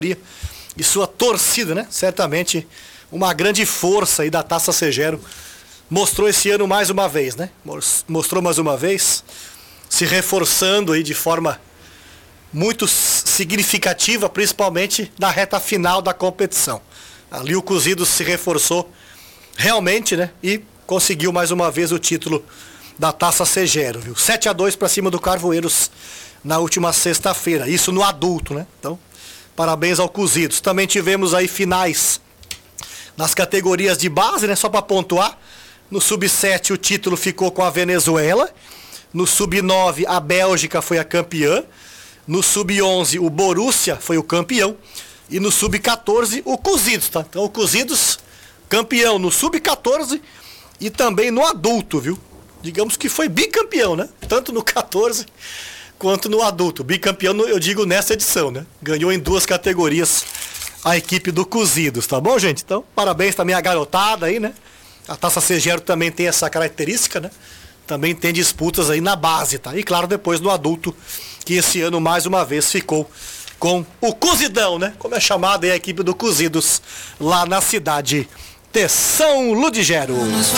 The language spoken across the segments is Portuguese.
e sua torcida, né? Certamente uma grande força aí da Taça Segero. Mostrou esse ano mais uma vez, né? Mostrou mais uma vez, se reforçando aí de forma muito significativa, principalmente na reta final da competição. Ali o Cozidos se reforçou realmente, né? E conseguiu mais uma vez o título da Taça Segero, viu? 7-2 para cima do Carvoeiros na última sexta-feira. Isso no adulto, né? Então, parabéns ao Cozidos. Também tivemos aí finais nas categorias de base, né? Só para pontuar. No Sub-7 o título ficou com a Venezuela. No Sub-9 a Bélgica foi a campeã. No Sub-11 o Borussia foi o campeão. E no Sub-14 o Cozidos, tá? Então o Cozidos campeão no Sub-14 e também no adulto, viu? Digamos que foi bicampeão, né? Tanto no 14 quanto no adulto. Bicampeão, eu digo, nessa edição, né? Ganhou em 2 categorias a equipe do Cozidos, tá bom, gente? Então, parabéns também à garotada aí, né? A Taça Segero também tem essa característica, né? Também tem disputas aí na base, tá? E claro, depois no adulto, que esse ano mais uma vez ficou com o Cozidão, né? Como é chamada aí a equipe do Cozidos lá na cidade de São Ludigero.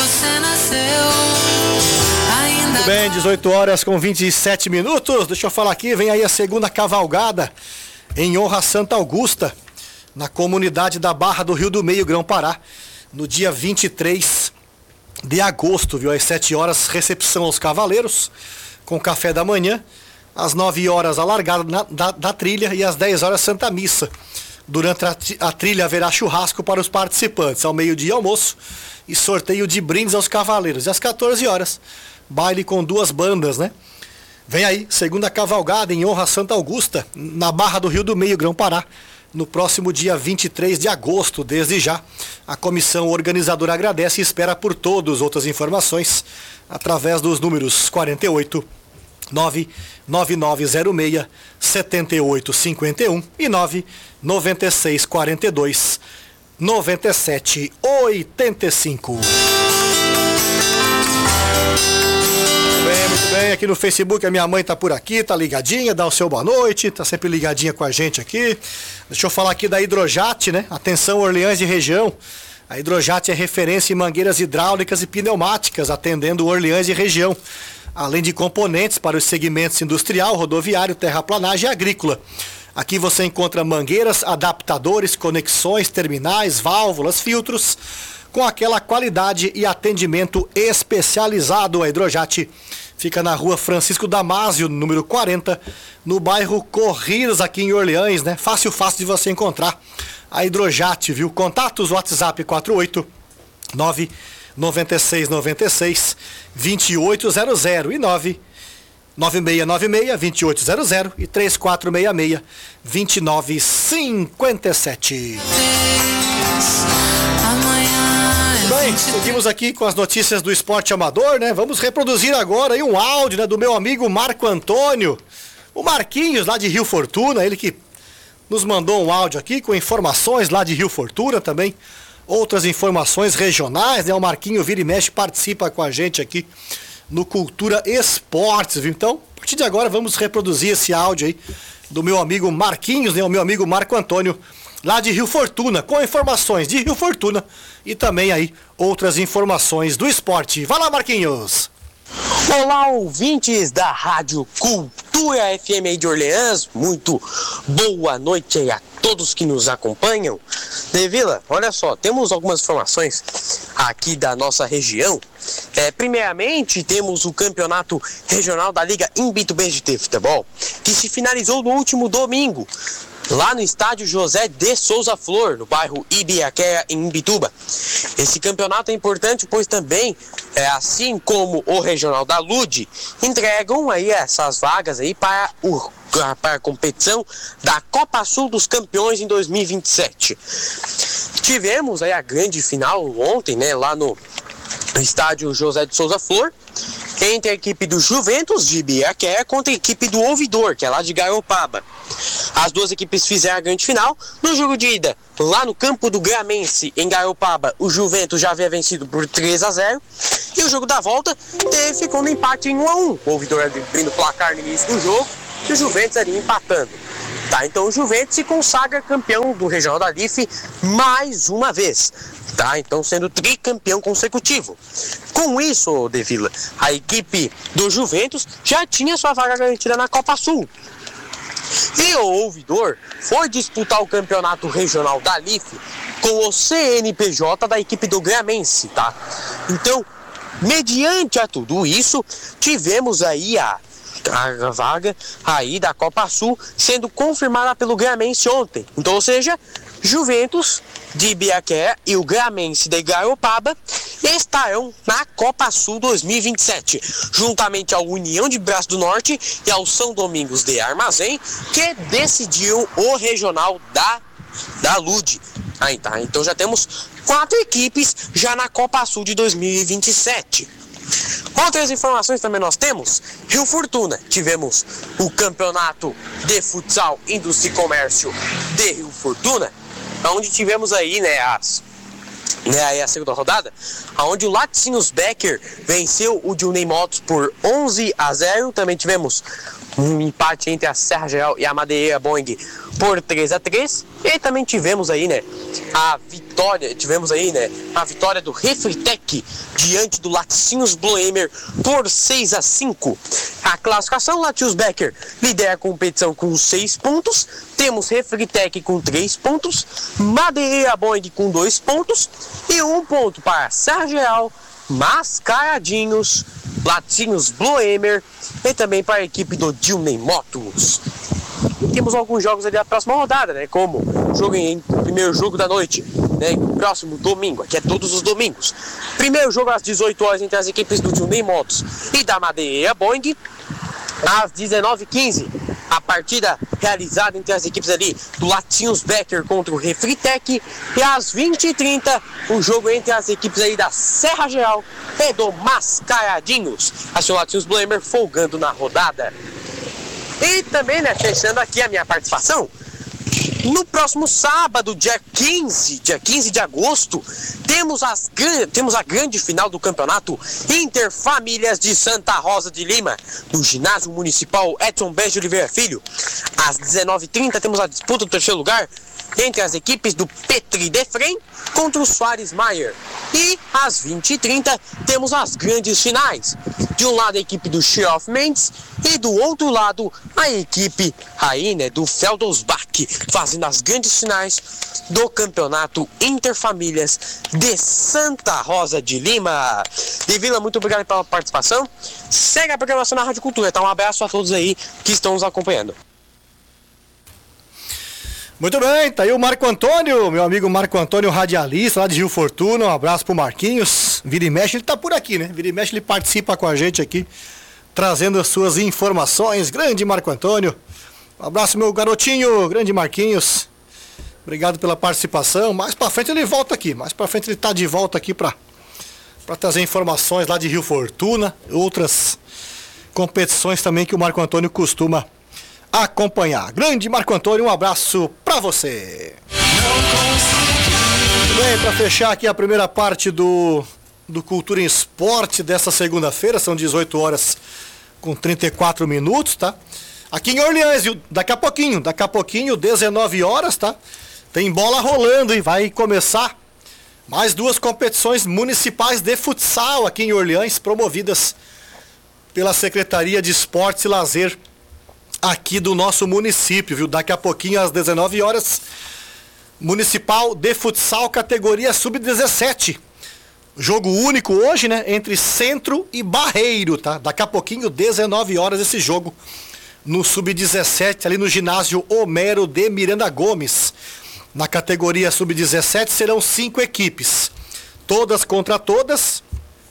Muito bem, 18 horas com 27 minutos. Deixa eu falar aqui, vem aí a segunda cavalgada em honra a Santa Augusta, na comunidade da Barra do Rio do Meio, Grão-Pará, no dia 23 de agosto, viu? Às 7 horas, recepção aos cavaleiros, com café da manhã. Às 9 horas, a largada da trilha e às 10 horas, Santa Missa. Durante a trilha haverá churrasco para os participantes. Ao meio-dia, almoço e sorteio de brindes aos cavaleiros. E às 14 horas, baile com 2 bandas, né? Vem aí, segunda cavalgada em honra a Santa Augusta, na Barra do Rio do Meio, Grão-Pará, no próximo dia 23 de agosto. Desde já, a comissão organizadora agradece e espera por todos. Outras informações através dos números 48 99906 7851 e 99642 9785. Muito bem, aqui no Facebook a minha mãe tá por aqui, tá ligadinha, dá o seu boa noite, tá sempre ligadinha com a gente aqui. Deixa eu falar aqui da Hidrojat, né? Atenção, Orleans e região. A Hidrojat é referência em mangueiras hidráulicas e pneumáticas, atendendo Orleans e região, além de componentes para os segmentos industrial, rodoviário, terraplanagem e agrícola. Aqui você encontra mangueiras, adaptadores, conexões, terminais, válvulas, filtros, com aquela qualidade e atendimento especializado. A Hidrojat fica na rua Francisco Damásio, número 40, no bairro Corridas, aqui em Orleans, né? Fácil de você encontrar a Hidrojat, viu? Contatos, WhatsApp 48 99696 2800 e 9696 2800 e 3466 2957. Bem, seguimos aqui com as notícias do esporte amador, né? Vamos reproduzir agora aí um áudio, né, do meu amigo Marco Antônio, o Marquinhos lá de Rio Fortuna, ele que nos mandou um áudio aqui com informações lá de Rio Fortuna também, outras informações regionais, né? O Marquinho vira e mexe, participa com a gente aqui no Cultura Esportes, viu? Então, a partir de agora vamos reproduzir esse áudio aí do meu amigo Marquinhos, né? O meu amigo Marco Antônio, lá de Rio Fortuna, com informações de Rio Fortuna e também aí outras informações do esporte. Vai lá, Marquinhos! Olá, ouvintes da Rádio Cultura FM aí de Orleans, muito boa noite aí a todos que nos acompanham. Devila, olha só, temos algumas informações aqui da nossa região. Primeiramente, temos o campeonato regional da Liga Imbitubense de Futebol, que se finalizou no último domingo, lá no estádio José de Souza Flor, no bairro Ibiaquera, em Imbituba. Esse campeonato é importante, pois também, assim como o regional da LUD, entregam aí essas vagas aí para a competição da Copa Sul dos Campeões em 2027. Tivemos aí a grande final ontem, né, lá no estádio José de Souza Flor, entre a equipe do Juventus de Ibiaquera contra a equipe do Ouvidor, que é lá de Garopaba. As duas equipes fizeram a grande final. No jogo de ida, lá no campo do Gramense, em Garopaba, o Juventus já havia vencido por 3-0. E o jogo da volta ficou no empate em 1-1. O Ouvidor abrindo o placar no início do jogo e o Juventus ali empatando. Tá, então o Juventus se consagra campeão do Regional da LIF mais uma vez. Tá, então sendo tricampeão consecutivo. Com isso, De Villa, a equipe do Juventus já tinha sua vaga garantida na Copa Sul. E o Ouvidor foi disputar o campeonato regional da LIF com o CNPJ da equipe do Gramense, tá? Então, mediante a tudo isso, tivemos aí a vaga aí da Copa Sul sendo confirmada pelo Gramense ontem. Então, ou seja, Juventus de Ibiaqué e o Gramense de Garopaba estarão na Copa Sul 2027, juntamente ao União de Braço do Norte e ao São Domingos de Armazém, que decidiu o regional da LUD. Aí tá, então já temos 4 equipes já na Copa Sul de 2027. Outras informações também nós temos. Rio Fortuna, tivemos o campeonato de futsal, indústria e comércio de Rio Fortuna, onde tivemos aí, a segunda rodada, onde o Laticínios Becker venceu o Dilney Motos por 11-0. Também tivemos um empate entre a Serra Geral e a Madeira Boeing por 3-3. E também tivemos aí, a vitória do Refritec diante do Laticínios Bloemer por 6-5. A classificação, Laticínios Becker lidera a competição com 6 pontos. Temos Refritec com 3 pontos, Madeira Boeing com 2 pontos e 1 ponto para Serra Geral, Mascaradinhos, Laticínios Bloemer e também para a equipe do Dilney Motos. Temos alguns jogos ali da próxima rodada, como o primeiro jogo da noite, no próximo domingo, aqui é todos os domingos. Primeiro jogo às 18 horas entre as equipes do Dilney Motos e da Madeira Boeing. Às 19h15, a partida realizada entre as equipes ali do Laticínios Becker contra o Refritec. E às 20h30, o jogo entre as equipes aí da Serra Geral e do Mascaradinhos. Assim, o Laticínios Bloemer folgando na rodada. E também, fechando aqui a minha participação, no próximo sábado, dia 15 de agosto, temos a grande final do campeonato Interfamílias de Santa Rosa de Lima, no ginásio municipal Edson Bez de Oliveira Filho. Às 19h30 temos a disputa do terceiro lugar entre as equipes do Petri Defrem contra o Soares Maier. E às 20h30 temos as grandes finais. De um lado a equipe do Sheoff Mendes e do outro lado a equipe aí, do Feldosbach, fazendo as grandes finais do campeonato Interfamílias de Santa Rosa de Lima. De Villa, muito obrigado pela participação. Segue a programação na Rádio Cultura, tá? Um abraço a todos aí que estão nos acompanhando. Muito bem, tá aí o Marco Antônio, meu amigo Marco Antônio, radialista lá de Rio Fortuna. Um abraço pro Marquinhos. Vira e mexe, ele tá por aqui, Vira e mexe, ele participa com a gente aqui, trazendo as suas informações. Grande Marco Antônio. Um abraço, meu garotinho, grande Marquinhos. Obrigado pela participação. Mais pra frente ele volta aqui. Mais pra frente ele tá de volta aqui pra trazer informações lá de Rio Fortuna. Outras competições também que o Marco Antônio costuma acompanhar. Grande Marco Antônio, um abraço pra você. Muito bem, pra fechar aqui a primeira parte do Cultura em Esporte dessa segunda-feira, são 18 horas com 34 minutos, tá? Aqui em Orleans, viu? Daqui a pouquinho, 19 horas, tá? Tem bola rolando e vai começar mais 2 competições municipais de futsal aqui em Orleans, promovidas pela Secretaria de Esportes e Lazer aqui do nosso município, viu? Daqui a pouquinho, às 19 horas, Municipal de Futsal, categoria Sub-17. Jogo único hoje, entre Centro e Barreiro, tá? Daqui a pouquinho, 19 horas, esse jogo no Sub-17, ali no ginásio Homero de Miranda Gomes. Na categoria Sub-17 serão 5 equipes, todas contra todas.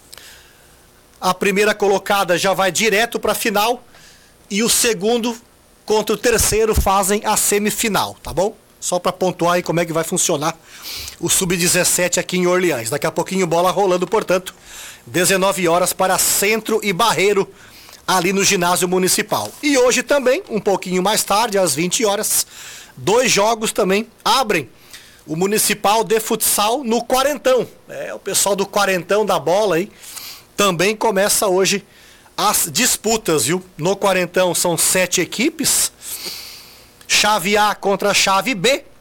A primeira colocada já vai direto para a final e o segundo contra o terceiro fazem a semifinal, tá bom? Só para pontuar aí como é que vai funcionar o Sub-17 aqui em Orleans. Daqui a pouquinho bola rolando, portanto, 19 horas para Centro e Barreiro, ali no ginásio municipal. E hoje também, um pouquinho mais tarde, às 20 horas, 2 jogos também abrem o Municipal de Futsal no Quarentão. O pessoal do Quarentão da bola aí também começa hoje as disputas, viu? No Quarentão são 7 equipes. chave A contra a chave B.